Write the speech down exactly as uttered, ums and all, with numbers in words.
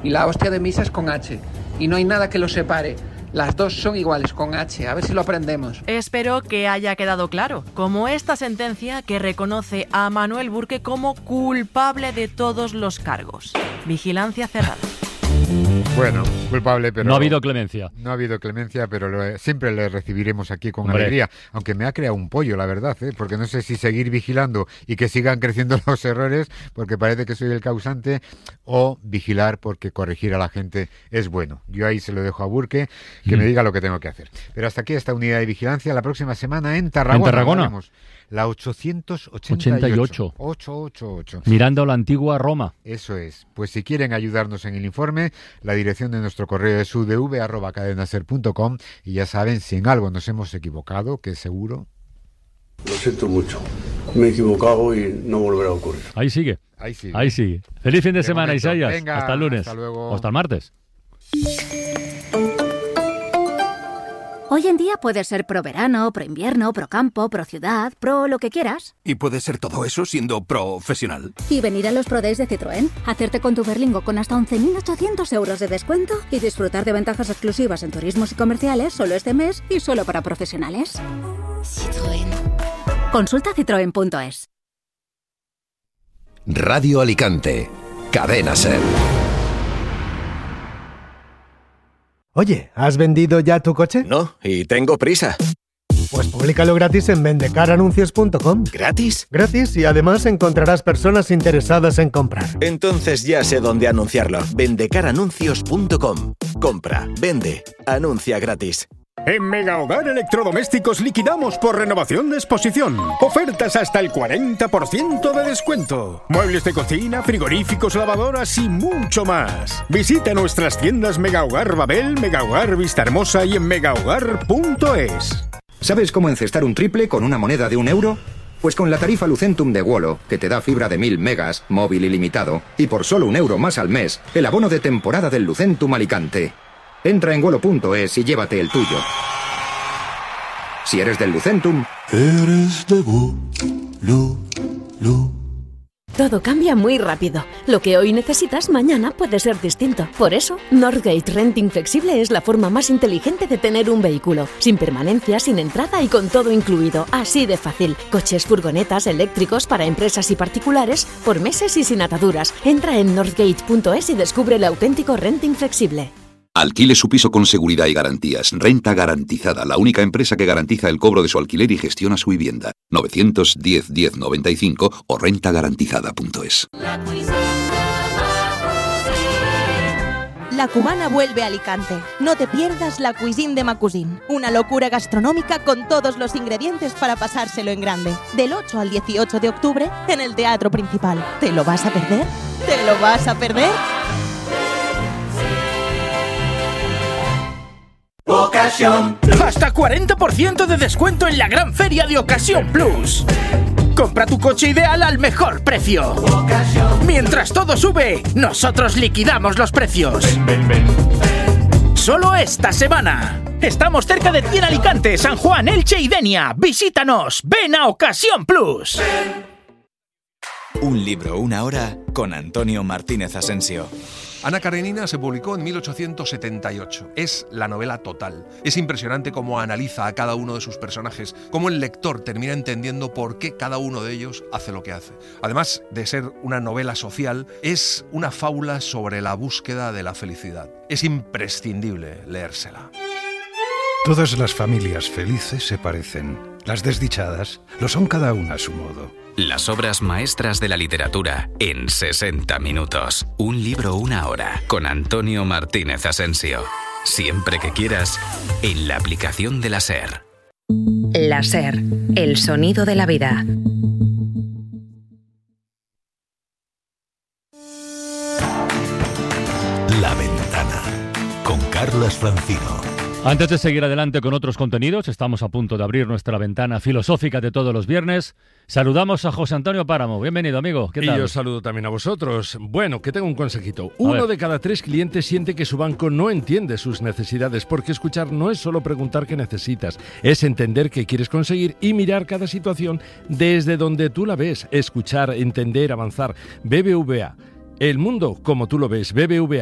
y la hostia de misa es con H. Y no hay nada que los separe. Las dos son iguales, con H. A ver si lo aprendemos. Espero que haya quedado claro, como esta sentencia que reconoce a Manuel Burke como culpable de todos los cargos. Vigilancia cerrada. Bueno, culpable, pero... No ha habido clemencia. No ha habido clemencia, pero lo, siempre le recibiremos aquí con Hombre. alegría. Aunque me ha creado un pollo, la verdad, ¿eh? Porque no sé si seguir vigilando y que sigan creciendo los errores, porque parece que soy el causante, o vigilar porque corregir a la gente es bueno. Yo ahí se lo dejo a Burke, que mm. me diga lo que tengo que hacer. Pero hasta aquí esta unidad de vigilancia. La próxima semana en Tarragona. ¿En Tarragona? Haremos la ochocientos ochenta y ocho. ochocientos ochenta y ocho. Mirando la antigua Roma. Eso es. Pues si quieren ayudarnos en el informe, la dirección de nuestro correo es u d v arroba cadenaser punto com y ya saben, si en algo nos hemos equivocado, que seguro... Lo siento mucho. Me he equivocado y no volverá a ocurrir. Ahí sigue. Ahí sigue. Ahí sigue. Feliz fin de, de semana, momento. Isaías. Venga, hasta el lunes. Hasta luego. O hasta el martes. Hoy en día puedes ser pro verano, pro invierno, pro campo, pro ciudad, pro lo que quieras. Y puedes ser todo eso siendo profesional. Y venir a los Pro Days de Citroën, hacerte con tu Berlingo con hasta once mil ochocientos euros de descuento y disfrutar de ventajas exclusivas en turismos y comerciales solo este mes y solo para profesionales. Citroën. Consulta citroen punto es. Radio Alicante. Cadena Ser. Oye, ¿has vendido ya tu coche? No, y tengo prisa. Pues públicalo gratis en vendecar anuncios punto com. ¿Gratis? Gratis, y además encontrarás personas interesadas en comprar. Entonces ya sé dónde anunciarlo. vendecar anuncios punto com. Compra, vende, anuncia gratis. En Mega Hogar Electrodomésticos liquidamos por renovación de exposición. Ofertas hasta el cuarenta por ciento de descuento. Muebles de cocina, frigoríficos, lavadoras y mucho más. Visita nuestras tiendas Mega Hogar Babel, Mega Hogar Vista Hermosa y en mega hogar punto es. ¿Sabes cómo encestar un triple con una moneda de un euro? Pues con la tarifa Lucentum de Wolo, que te da fibra de mil megas, móvil ilimitado, y por solo un euro más al mes, el abono de temporada del Lucentum Alicante. Entra en wolo punto es y llévate el tuyo. Si eres del Lucentum, eres de Wolo. Todo cambia muy rápido. Lo que hoy necesitas, mañana puede ser distinto. Por eso, Northgate Renting Flexible es la forma más inteligente de tener un vehículo. Sin permanencia, sin entrada y con todo incluido. Así de fácil. Coches, furgonetas, eléctricos para empresas y particulares, por meses y sin ataduras. Entra en northgate punto es y descubre el auténtico renting flexible. Alquile su piso con seguridad y garantías. Renta Garantizada, la única empresa que garantiza el cobro de su alquiler y gestiona su vivienda. novecientos diez diez noventa y cinco o renta garantizada punto es. La Cubana vuelve a Alicante. No te pierdas la Cuisine de Macusin. Una locura gastronómica con todos los ingredientes para pasárselo en grande. Del ocho al dieciocho de octubre en el Teatro Principal. ¿Te lo vas a perder? ¿Te lo vas a perder? Ocasión. Hasta cuarenta por ciento de descuento en la gran feria de Ocasión Plus. Compra tu coche ideal al mejor precio. Ocasión. Mientras todo sube, nosotros liquidamos los precios. Ven, ven, ven, ven. Solo esta semana. Estamos cerca de ti en Alicante, San Juan, Elche y Denia. Visítanos. Ven a Ocasión Plus. Ven. Un libro, una hora con Antonio Martínez Asensio. Ana Karenina se publicó en mil ochocientos setenta y ocho. Es la novela total. Es impresionante cómo analiza a cada uno de sus personajes, cómo el lector termina entendiendo por qué cada uno de ellos hace lo que hace. Además de ser una novela social, es una fábula sobre la búsqueda de la felicidad. Es imprescindible leérsela. Todas las familias felices se parecen. Las desdichadas lo son cada una a su modo. Las obras maestras de la literatura en sesenta minutos. Un libro, una hora. Con Antonio Martínez Asensio. Siempre que quieras, en la aplicación de la SER. La SER, el sonido de la vida. La Ventana, con Carlas Francino. Antes de seguir adelante con otros contenidos, estamos a punto de abrir nuestra ventana filosófica de todos los viernes. Saludamos a José Antonio Páramo. Bienvenido, amigo. ¿Qué tal? Y yo saludo también a vosotros. Bueno, que tengo un consejito. Uno de cada tres clientes siente que su banco no entiende sus necesidades, porque escuchar no es solo preguntar qué necesitas, es entender qué quieres conseguir y mirar cada situación desde donde tú la ves. Escuchar, entender, avanzar. B B V A. El mundo como tú lo ves. B B V A.